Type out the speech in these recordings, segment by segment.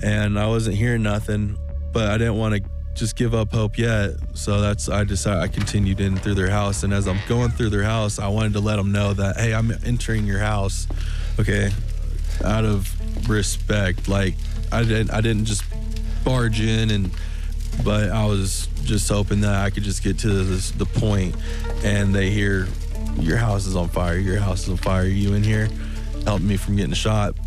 and I wasn't hearing nothing, but I didn't want to just give up hope yet. So I continued in through their house. And as I'm going through their house, I wanted to let them know that, hey, I'm entering your house. Okay. Out of respect. Like I didn't just barge in but I was just hoping that I could just get to the point, and they hear, your house is on fire. Your house is on fire. Are you in here? Help me from getting shot.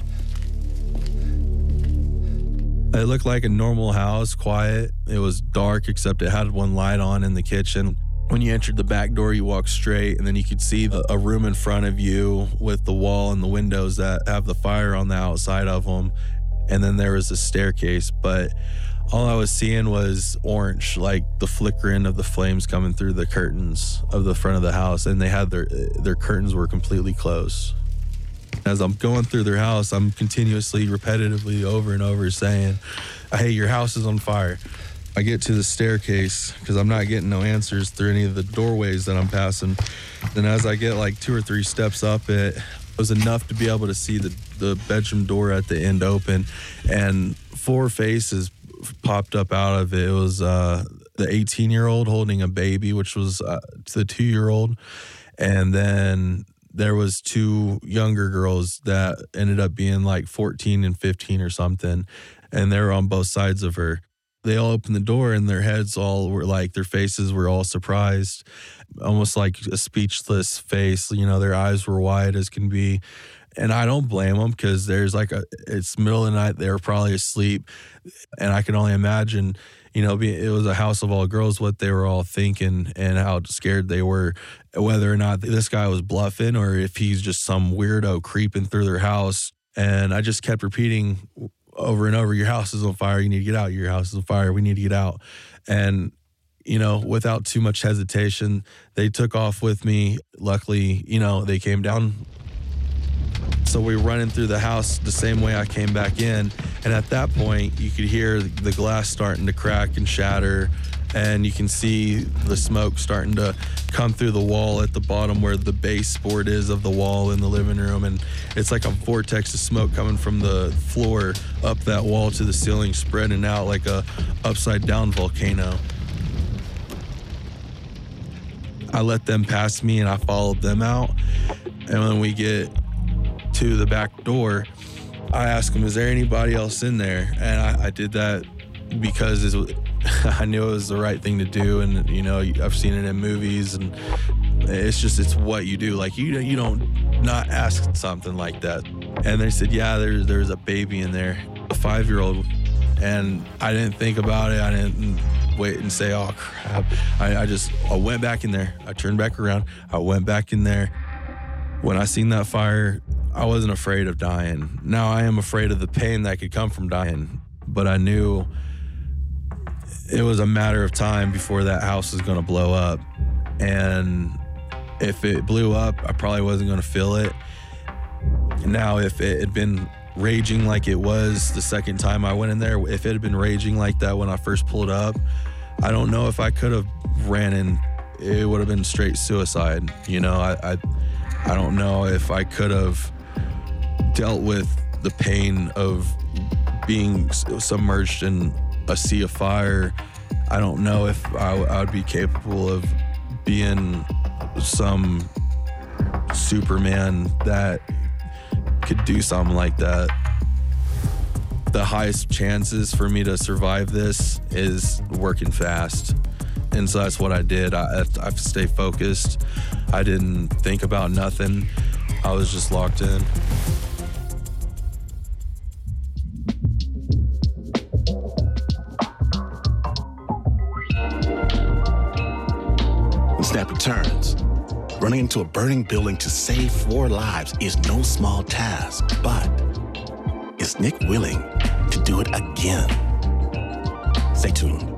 It looked like a normal house, quiet. It was dark, except it had one light on in the kitchen. When you entered the back door, you walked straight, and then you could see a room in front of you with the wall and the windows that have the fire on the outside of them. And then there was a staircase, but all I was seeing was orange, like the flickering of the flames coming through the curtains of the front of the house, and they had their curtains were completely closed. As I'm going through their house, I'm continuously, repetitively, over and over saying, hey, your house is on fire. I get to the staircase because I'm not getting no answers through any of the doorways that I'm passing. Then as I get like 2 or 3 steps up, it was enough to be able to see the bedroom door at the end open, and 4 faces popped up out of it. It was the 18-year-old holding a baby, which was the 2-year-old. And then there was 2 younger girls that ended up being like 14 and 15 or something. And they were on both sides of her. They all opened the door, and their heads all were like, their faces were all surprised, almost like a speechless face. You know, their eyes were wide as can be. And I don't blame them, because it's middle of the night. They were probably asleep. And I can only imagine, you know, it was a house of all girls, what they were all thinking and how scared they were, whether or not this guy was bluffing or if he's just some weirdo creeping through their house. And I just kept repeating over and over, your house is on fire. You need to get out. Your house is on fire. We need to get out. And, you know, without too much hesitation, they took off with me. Luckily, you know, they came down. So we were running through the house the same way I came back in. And at that point, you could hear the glass starting to crack and shatter. And you can see the smoke starting to come through the wall at the bottom where the baseboard is of the wall in the living room. And it's like a vortex of smoke coming from the floor up that wall to the ceiling, spreading out like a upside down volcano. I let them pass me and I followed them out. And when we get to the back door, I asked them, is there anybody else in there? And I did that because I knew it was the right thing to do. And, you know, I've seen it in movies, and it's what you do. Like, you don't not ask something like that. And they said, yeah, there's a baby in there, a 5-year-old. And I didn't think about it. I didn't wait and say, oh, crap. I went back in there. I turned back around. I went back in there. When I seen that fire, I wasn't afraid of dying. Now I am afraid of the pain that could come from dying, but I knew it was a matter of time before that house was going to blow up. And if it blew up, I probably wasn't going to feel it. Now, if it had been raging like it was the second time I went in there, if it had been raging like that when I first pulled up, I don't know if I could have ran in. It would have been straight suicide. You know, I don't know if I could have dealt with the pain of being submerged in a sea of fire. I don't know if I would be capable of being some Superman that could do something like that. The highest chances for me to survive this is working fast. And so that's what I did. I stayed focused. I didn't think about nothing. I was just locked in. When Snap returns, running into a burning building to save 4 lives is no small task, but is Nick willing to do it again? Stay tuned.